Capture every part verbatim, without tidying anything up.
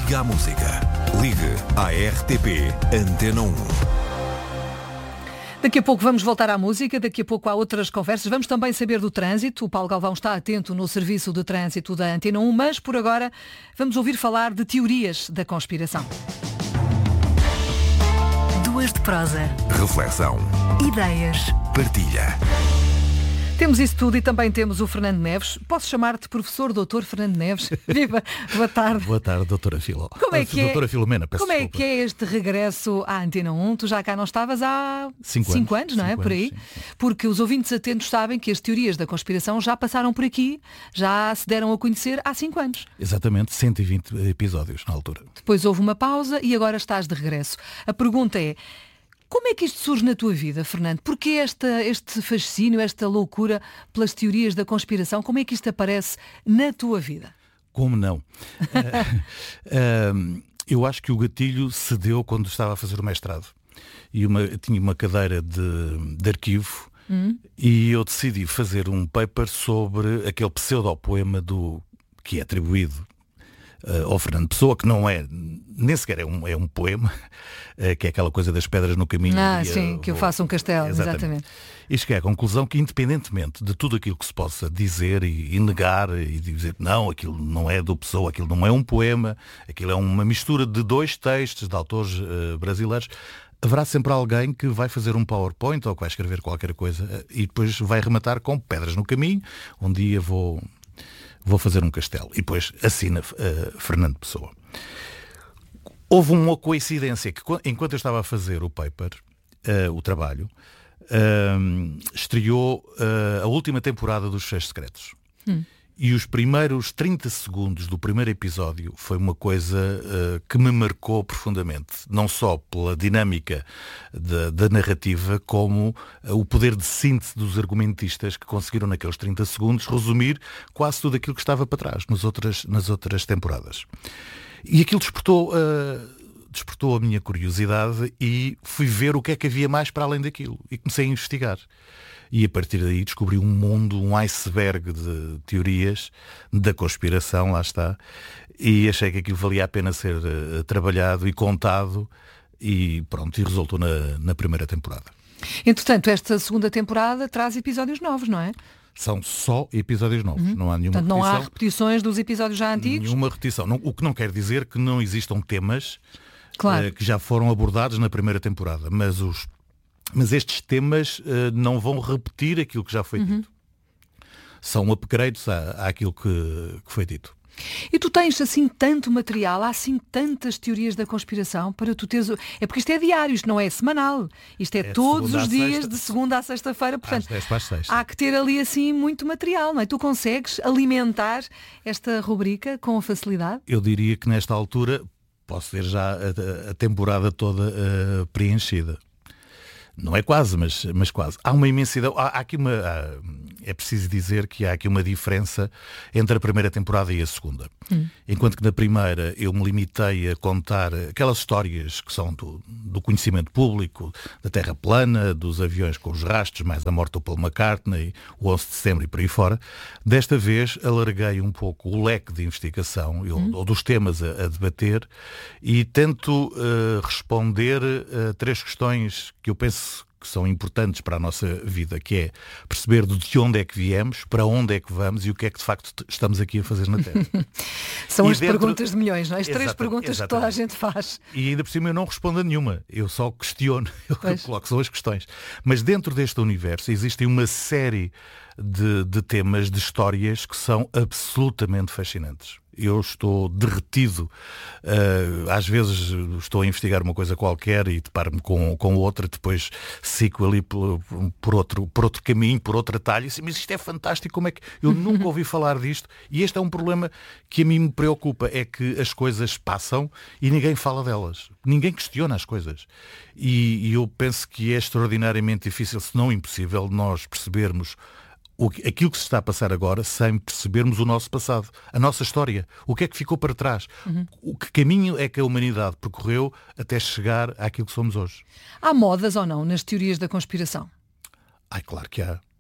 Ligue à música. Ligue à R T P Antena um. Daqui a pouco vamos voltar à música, daqui a pouco há outras conversas. Vamos também saber do trânsito. O Paulo Galvão está atento no serviço de trânsito da Antena um, mas por agora vamos ouvir falar de teorias da conspiração. Duas de prosa. Reflexão. Ideias. Partilha. Temos isso tudo e também temos o Fernando Neves. Posso chamar-te professor doutor Fernando Neves? Viva, boa tarde. Boa tarde, doutora Filo. Como é que é, doutora Filomena, peço como é desculpa. que é este regresso à Antena um? Tu já cá não estavas há Cinco cinco anos, anos, não é? cinco Por aí. anos, sim, sim. Porque os ouvintes atentos sabem que as teorias da conspiração já passaram por aqui, já se deram a conhecer há cinco anos. Exatamente, cento e vinte episódios na altura. Depois houve uma pausa e agora estás de regresso. A pergunta é: como é que isto surge na tua vida, Fernando? Porquê esta, este fascínio, esta loucura pelas teorias da conspiração? Como é que isto aparece na tua vida? Como não? uh, uh, eu acho que o gatilho se deu quando estava a fazer o mestrado. E uma, tinha uma cadeira de, de arquivo hum? e eu decidi fazer um paper sobre aquele pseudopoema do, que é atribuído Uh, ao Fernando Pessoa, que não é, nem sequer é um, é um poema, uh, que é aquela coisa das pedras no caminho. Ah, e, sim, uh, que eu vou... faça um castelo, exatamente. exatamente. E cheguei à conclusão que, independentemente de tudo aquilo que se possa dizer e, e negar, e dizer não, aquilo não é do Pessoa, aquilo não é um poema, aquilo é uma mistura de dois textos de autores uh, brasileiros, haverá sempre alguém que vai fazer um PowerPoint ou que vai escrever qualquer coisa uh, e depois vai rematar com pedras no caminho. Um dia vou... Vou fazer um castelo. E depois assina uh, Fernando Pessoa. Houve uma coincidência que, enquanto eu estava a fazer o paper, uh, o trabalho, uh, estreou uh, a última temporada dos Fecheiros Secretos. Hum. E os primeiros trinta segundos do primeiro episódio foi uma coisa uh, que me marcou profundamente. Não só pela dinâmica da, da narrativa, como uh, o poder de síntese dos argumentistas que conseguiram naqueles trinta segundos resumir quase tudo aquilo que estava para trás nas outras, nas outras temporadas. E aquilo despertou, uh, despertou a minha curiosidade e fui ver o que é que havia mais para além daquilo. E comecei a investigar. E a partir daí descobri um mundo, um iceberg de teorias da conspiração, lá está, e achei que aquilo valia a pena ser uh, trabalhado e contado e pronto, e resultou na, na primeira temporada. Entretanto, esta segunda temporada traz episódios novos, não é? São só episódios novos, uhum. não há nenhuma Portanto, não repetição. há repetições dos episódios já antigos? Nenhuma repetição, não, o que não quer dizer que não existam temas claro. uh, que já foram abordados na primeira temporada, mas os Mas estes temas uh, não vão repetir aquilo que já foi uhum. dito. São upgrades à, àquilo que, que foi dito. E tu tens assim tanto material, há assim tantas teorias da conspiração para tu teres... É porque isto é diário, isto não é semanal. Isto é, é todos os dias, sexta, de segunda à sexta-feira. Portanto, às dez para as seis. Há que ter ali assim muito material, não é? Tu consegues alimentar esta rubrica com facilidade? Eu diria que nesta altura posso ter já a, a temporada toda uh, preenchida. Não é quase, mas, mas quase. Há uma imensidão. Há, há aqui uma, há, é preciso dizer que há aqui uma diferença entre a primeira temporada e a segunda. Hum. Enquanto que na primeira eu me limitei a contar aquelas histórias que são do, do conhecimento público, da Terra plana, dos aviões com os rastros, mais a morte do Paul McCartney, o onze de setembro e por aí fora. Desta vez alarguei um pouco o leque de investigação, hum. ou, ou dos temas a, a debater, e tento uh, responder a três questões que eu penso que são importantes para a nossa vida, que é perceber de onde é que viemos, para onde é que vamos e o que é que de facto estamos aqui a fazer na Terra. São e as dentro... perguntas de milhões, não é? As três exatamente, perguntas exatamente. que toda a gente faz. E ainda por cima eu não respondo a nenhuma, eu só questiono, eu coloco só as questões. Mas dentro deste universo existem uma série de, de temas, de histórias que são absolutamente fascinantes. Eu estou derretido, uh, às vezes estou a investigar uma coisa qualquer e deparo-me com, com outra, depois sigo ali por, por, outro, por outro caminho, por outro atalho, e assim, mas isto é fantástico, como é que eu nunca ouvi falar disto? E este é um problema que a mim me preocupa, é que as coisas passam e ninguém fala delas, ninguém questiona as coisas. E, e eu penso que é extraordinariamente difícil, se não impossível, nós percebermos O que, aquilo que se está a passar agora sem percebermos o nosso passado, a nossa história, o que é que ficou para trás, uhum. o que caminho é que a humanidade percorreu até chegar àquilo que somos hoje. Há modas ou não nas teorias da conspiração? Ai, claro que há.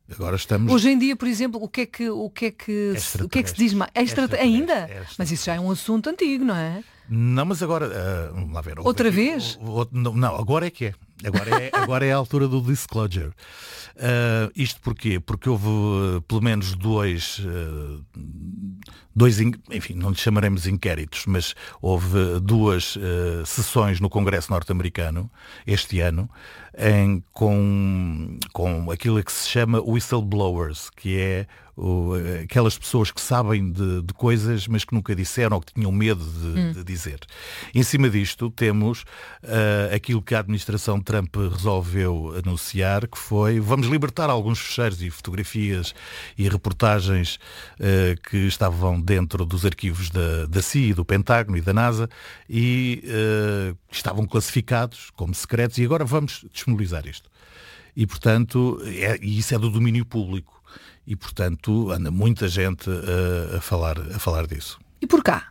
Agora estamos... Hoje em dia, por exemplo, o que é que, o que, é que, o que, é que se diz mais? Extra... Ainda? Extra... Mas isso já é um assunto antigo, não é? Não, mas agora... Uh, vamos lá ver. Outra aqui, vez? O, o, não, não, agora é que é. Agora é, agora é a altura do disclosure. Uh, isto porquê? Porque houve uh, pelo menos dois, uh, dois, enfim, não lhe chamaremos inquéritos, mas houve duas uh, sessões no Congresso norte-americano este ano em, com, com aquilo que se chama whistleblowers, que é o, aquelas pessoas que sabem de, de coisas, mas que nunca disseram ou que tinham medo de, hum. de dizer. Em cima disto temos uh, aquilo que a administração Trump resolveu anunciar, que foi: vamos libertar alguns ficheiros e fotografias e reportagens uh, que estavam dentro dos arquivos da, da C I A, do Pentágono e da NASA e uh, estavam classificados como secretos, e agora vamos disponibilizar isto. E, portanto, é, e isso é do domínio público. E, portanto, anda muita gente uh, a, falar, a falar disso. E por cá?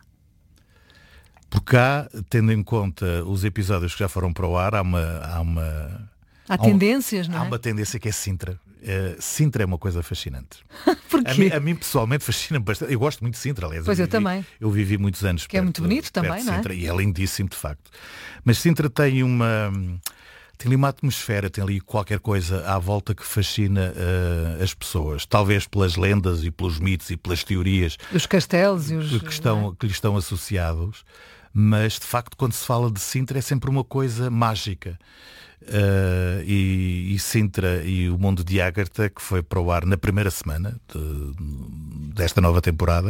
Por cá, tendo em conta os episódios que já foram para o ar, há uma... Há, uma, há tendências, há não é? Há uma tendência que é Sintra. Uh, Sintra é uma coisa fascinante. Porquê? A mim, a mim pessoalmente fascina bastante. Eu gosto muito de Sintra, aliás. Pois eu, eu vivi, também. Eu vivi muitos anos que perto, é muito bonito também, de não é? Sintra, e é lindíssimo, de facto. Mas Sintra tem uma... Tem ali uma atmosfera, tem ali qualquer coisa à volta que fascina uh, as pessoas. Talvez pelas lendas e pelos mitos e pelas teorias. Os castelos e os... Que, estão, é? que lhe estão associados. Mas, de facto, quando se fala de Sintra é sempre uma coisa mágica. Uh, e, e Sintra e o Mundo de Ágata, que foi para o ar na primeira semana de, desta nova temporada,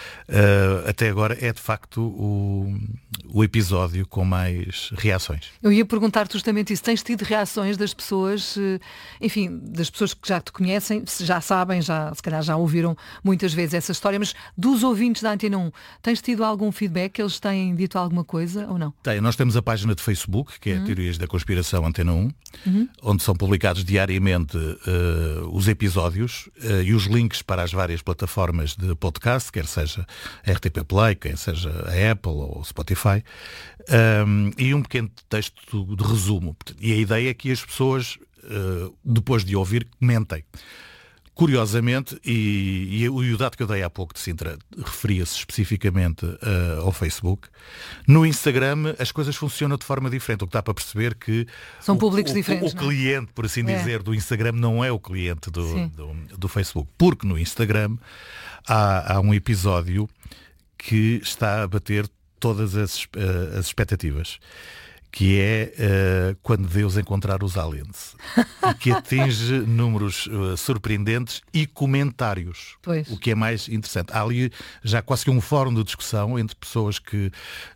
uh, até agora é de facto o, o episódio com mais reações. Eu ia perguntar justamente isso. Tens tido reações das pessoas, enfim, das pessoas que já te conhecem, já sabem, já, se calhar já ouviram muitas vezes essa história, mas dos ouvintes da Antena um, tens tido algum feedback? Eles têm dito alguma coisa ou não? Tem. Nós temos a página de Facebook, que é uhum. Teorias da Conspiração Antena um, uhum. onde são publicados diariamente uh, os episódios uh, e os links para as várias plataformas de podcast, quer seja a R T P Play, quer seja a Apple ou o Spotify, um, e um pequeno texto de resumo. E a ideia é que as pessoas, uh, depois de ouvir, comentem. Curiosamente, e, e, o, e o dado que eu dei há pouco de Sintra referia-se especificamente uh, ao Facebook, no Instagram as coisas funcionam de forma diferente, o que dá para perceber que são o, públicos o, diferentes. O, o cliente, por assim é. dizer, do Instagram não é o cliente do, do, do Facebook, porque no Instagram há, há um episódio que está a bater todas as, uh, as expectativas, que é uh, quando Deus encontrar os aliens, e que atinge números uh, surpreendentes e comentários, pois. O que é mais interessante. Há ali já quase que um fórum de discussão entre pessoas que,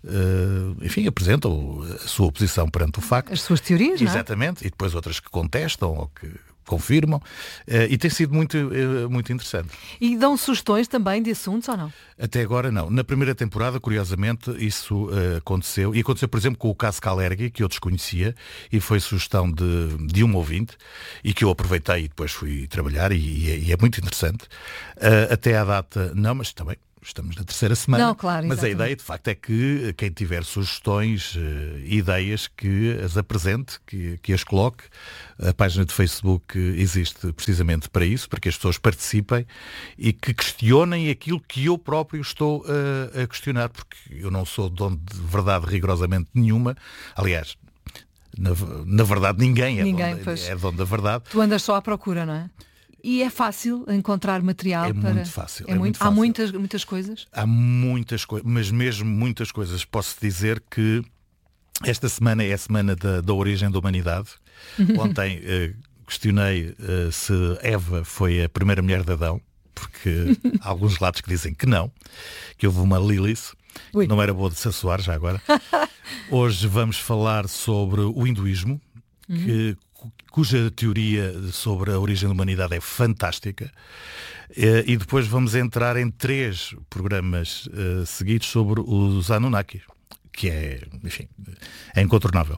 uh, enfim, apresentam a sua oposição perante o facto. As suas teorias, não é? Exatamente, e depois outras que contestam ou que confirmam, uh, e tem sido muito, uh, muito interessante. E dão sugestões também de assuntos ou não? Até agora não. Na primeira temporada, curiosamente, isso uh, aconteceu. E aconteceu, por exemplo, com o caso Kalergi, que eu desconhecia, e foi sugestão de, de um ouvinte, e que eu aproveitei e depois fui trabalhar, e, e, é, e é muito interessante. Uh, até à data, não, mas também estamos na terceira semana. Não, claro, mas exatamente. a ideia, de facto, é que quem tiver sugestões, uh, ideias, que as apresente, que, que as coloque. A página de Facebook existe precisamente para isso, para que as pessoas participem e que questionem aquilo que eu próprio estou uh, a questionar, porque eu não sou dono de verdade rigorosamente nenhuma. Aliás, na, na verdade ninguém, é, ninguém dono, pois. é dono da verdade. Tu andas só à procura, não é? E é fácil encontrar material é para... Muito fácil, é, é muito muito fácil. Há fácil. muitas, muitas coisas? Há muitas coisas, mas mesmo muitas coisas. Posso dizer que esta semana é a semana da, da origem da humanidade. Ontem uh, questionei uh, se Eva foi a primeira mulher de Adão, porque há alguns relatos que dizem que não, que houve uma Lilith, que não era boa de se assoar já agora. Hoje vamos falar sobre o hinduísmo, uhum. que, cuja teoria sobre a origem da humanidade é fantástica. Uh, e depois vamos entrar em três programas uh, seguidos sobre os Anunnakis, que é, enfim, é incontornável.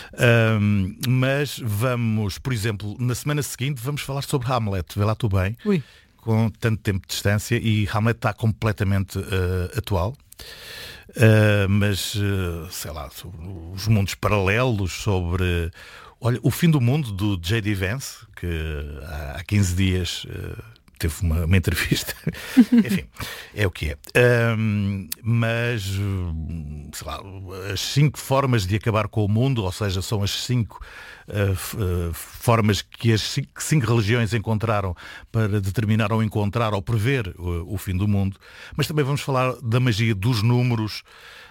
Um, mas vamos, por exemplo, na semana seguinte vamos falar sobre Hamlet, vê lá tu bem, Ui. com tanto tempo de distância, e Hamlet está completamente uh, atual. Uh, mas, uh, sei lá, sobre os mundos paralelos, sobre Olha, O Fim do Mundo, do J D Vance, que há quinze dias uh, teve uma, uma entrevista. Enfim, é o que é. Um, mas, sei lá, as cinco formas de acabar com o mundo, ou seja, são as cinco uh, uh, formas que as cinco, cinco religiões encontraram para determinar ou encontrar ou prever o, o fim do mundo. Mas também vamos falar da magia dos números.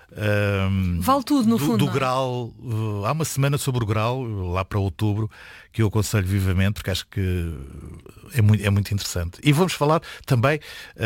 Um, vale tudo no do, fundo. Do grau, uh, há uma semana sobre o grau, lá para outubro, que eu aconselho vivamente, porque acho que é muito, é muito interessante. E vamos falar também,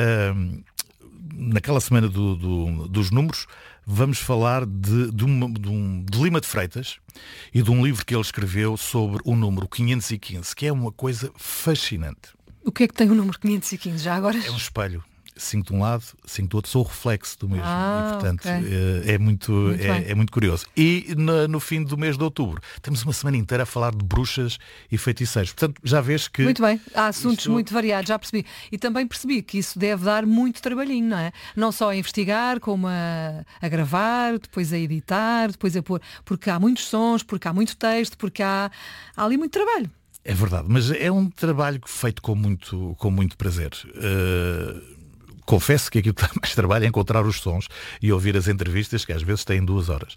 uh, naquela semana do, do, dos números, vamos falar de, de, uma, de, um, de Lima de Freitas e de um livro que ele escreveu sobre o número quinhentos e quinze, que é uma coisa fascinante. O que é que tem o número quinhentos e quinze já agora? É um espelho. Cinco de um lado, cinco do outro, sou o reflexo do mesmo. Ah, e, portanto, okay. é, é, muito, muito é, é muito curioso. E no, no fim do mês de outubro, temos uma semana inteira a falar de bruxas e feiticeiros. Portanto, já vês que... Muito bem, há assuntos isto... muito variados, já percebi. E também percebi que isso deve dar muito trabalhinho, não é? Não só a investigar, como a, a gravar, depois a editar, depois a pôr... Porque há muitos sons, porque há muito texto, porque há, há ali muito trabalho. É verdade, mas é um trabalho feito com muito, com muito prazer. Uh... Confesso que aquilo que dá mais trabalho é encontrar os sons e ouvir as entrevistas, que às vezes têm duas horas.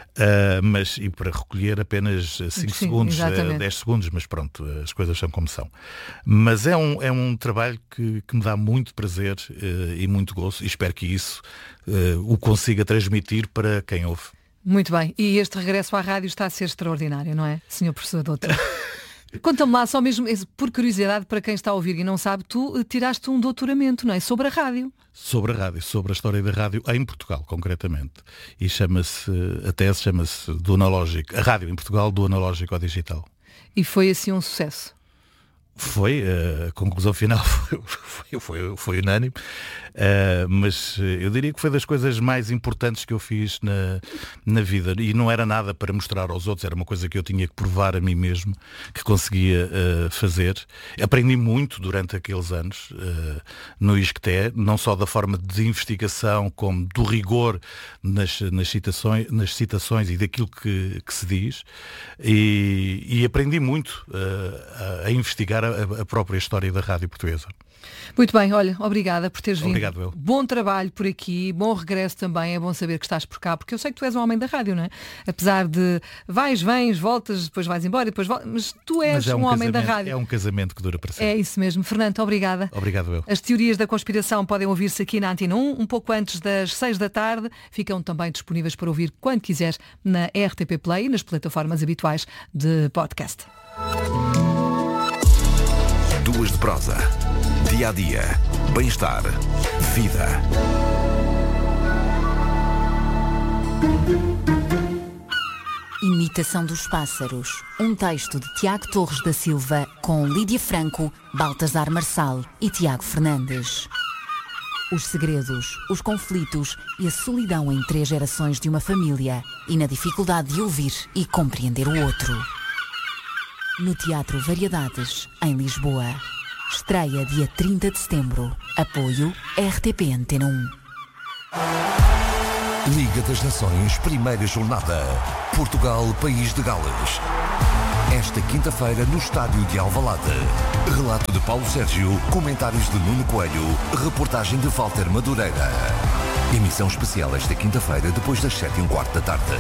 Uh, mas, e para recolher apenas cinco segundos, uh, dez segundos, mas pronto, as coisas são como são. Mas é um, é um trabalho que, que me dá muito prazer uh, e muito gozo, e espero que isso uh, o consiga transmitir para quem ouve. Muito bem. E este regresso à rádio está a ser extraordinário, não é, senhor professor doutor? Conta-me lá, só mesmo por curiosidade, para quem está a ouvir e não sabe, tu tiraste um doutoramento, não é? Sobre a rádio. Sobre a rádio, sobre a história da rádio em Portugal, concretamente. E chama-se, a tese chama-se do analógico, a rádio em Portugal, do analógico ao digital. E foi assim um sucesso? Foi, a conclusão final foi, foi, foi, foi unânime, uh, mas eu diria que foi das coisas mais importantes que eu fiz na, na vida, e não era nada para mostrar aos outros, era uma coisa que eu tinha que provar a mim mesmo que conseguia uh, fazer. Aprendi muito durante aqueles anos uh, no ISCTE, não só da forma de investigação como do rigor nas, nas, citações, nas citações e daquilo que, que se diz, e, e aprendi muito uh, a, a investigar a própria história da rádio portuguesa. Muito bem, olha, obrigada por teres vindo. Obrigado, eu. Bom trabalho por aqui, bom regresso também, é bom saber que estás por cá, porque eu sei que tu és um homem da rádio, não é? Apesar de vais, vens, voltas, depois vais embora, depois voltas, mas tu és mas é um, um homem da rádio. É um casamento que dura para sempre. É isso mesmo. Fernando, obrigada. Obrigado, eu. As teorias da conspiração podem ouvir-se aqui na Antena um, um pouco antes das seis da tarde. Ficam também disponíveis para ouvir quando quiseres na R T P Play e nas plataformas habituais de podcast. Duas de prosa. Dia a dia. Bem-estar. Vida. Imitação dos pássaros. Um texto de Tiago Torres da Silva com Lídia Franco, Baltasar Marçal e Tiago Fernandes. Os segredos, os conflitos e a solidão em três gerações de uma família e na dificuldade de ouvir e compreender o outro. No Teatro Variedades, em Lisboa. Estreia dia trinta de setembro. Apoio R T P Antena um. Liga das Nações, primeira jornada. Portugal, País de Gales. Esta quinta-feira no estádio de Alvalade. Relato de Paulo Sérgio, comentários de Nuno Coelho, reportagem de Walter Madureira. Emissão especial esta quinta-feira depois das sete e um quarto da tarde.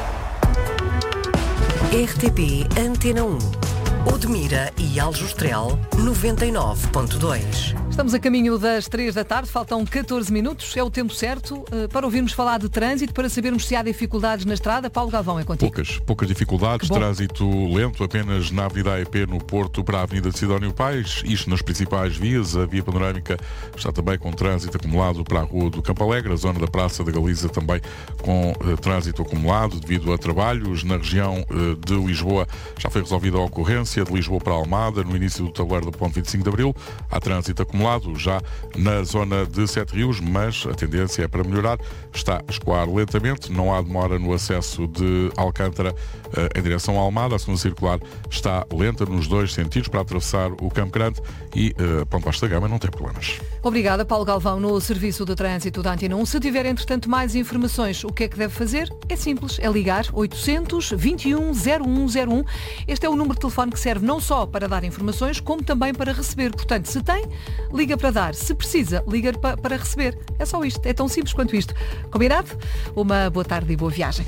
R T P Antena um. Odmira e Aljustrel noventa e nove ponto dois. Estamos a caminho das três da tarde, faltam catorze minutos, é o tempo certo uh, para ouvirmos falar de trânsito, para sabermos se há dificuldades na estrada. Paulo Galvão, é contigo. Poucas, poucas dificuldades, trânsito lento apenas na Avenida A E P no Porto para a Avenida de Sidónio Pais, isto nas principais vias. A via panorâmica está também com trânsito acumulado para a Rua do Campo Alegre, a zona da Praça da Galiza também com uh, trânsito acumulado devido a trabalhos. Na região uh, de Lisboa já foi resolvida a ocorrência tendência de Lisboa para Almada, no início do tabuleiro do ponto vinte e cinco de Abril. Há trânsito acumulado já na zona de Sete Rios, mas a tendência é para melhorar. Está a escoar lentamente, não há demora no acesso de Alcântara em direção a Almada. A segunda circular está lenta nos dois sentidos para atravessar o Campo Grande e uh, Ponte Vasta da Gama não tem problemas. Obrigada, Paulo Galvão, no Serviço de Trânsito da Antena um. Se tiver, entretanto, mais informações, o que é que deve fazer? É simples, é ligar oitocentos, vinte e um, zero um zero um. Este é o número de telefone que serve não só para dar informações, como também para receber. Portanto, se tem, liga para dar. Se precisa, liga pa- para receber. É só isto, é tão simples quanto isto. Combinado? Uma boa tarde e boa viagem.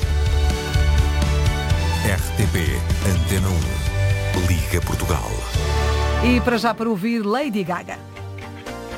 R T P Antena um. Liga Portugal. E para já para ouvir Lady Gaga.